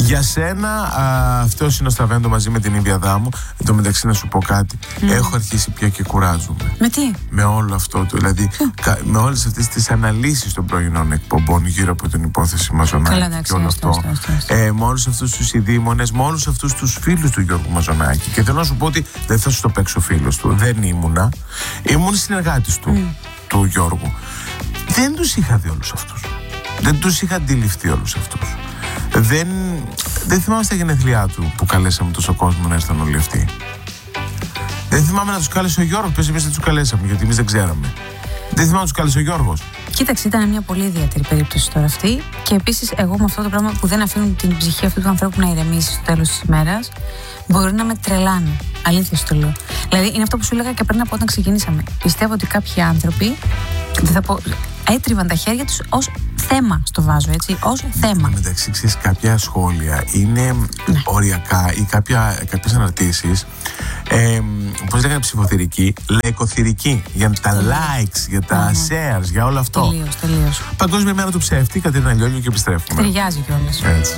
Για σένα, αυτό είναι ο Σταβέντο μαζί με την Ήβια Δάμου. Εν τω μεταξύ, να σου πω κάτι. Έχω αρχίσει πια και κουράζομαι. Με τι? Με όλο αυτό το. Δηλαδή, με όλες αυτές τις αναλύσεις των πρωινών εκπομπών γύρω από την υπόθεση Μαζονάκη και όλο αυτό. Με όλους αυτούς τους ειδήμονες, με όλους αυτούς τους φίλους του Γιώργου Μαζονάκη. Και θέλω να σου πω ότι δεν θα σου το παίξω φίλος του. Δεν ήμουνα. Ήμουν συνεργάτης του Γιώργου. Δεν τους είχα δει όλους αυτούς. Δεν τους είχα αντιληφθεί όλους αυτούς. Δεν θυμάμαι στα γενέθλιά του που καλέσαμε τόσο κόσμο να έρθουν όλοι αυτοί. Δεν θυμάμαι να τους κάλεσε ο Γιώργος. Πες εμείς δεν τους καλέσαμε, γιατί εμείς δεν ξέραμε. Δεν θυμάμαι να τους κάλεσε ο Γιώργος. Κοίταξε, ήταν μια πολύ ιδιαίτερη περίπτωση τώρα αυτή. Και επίσης, εγώ με αυτό το πράγμα που δεν αφήνουν την ψυχή αυτού του ανθρώπου να ηρεμήσει στο τέλος της ημέρας, μπορεί να με τρελάνει. Αλήθεια στο λέω. Δηλαδή, είναι αυτό που σου έλεγα και πριν από όταν ξεκινήσαμε. Πιστεύω ότι κάποιοι άνθρωποι, δεν θα πω, έτριβαν τα χέρια τους ως θέμα στο βάζο, έτσι, ως θέμα. Μεταξύ, ξέρεις, κάποια σχόλια είναι οριακά ή κάποιες αναρτήσεις, πώς λέγανε ψηφοθυρική, λαϊκοθυρική, για τα likes, για τα shares, για όλο αυτό. Τελείως. Παγκόσμια μέρα του ψεύτη, Κατερίνα Λιόλιο, και επιστρέφουμε. Ταιριάζει κιόλας. Έτσι.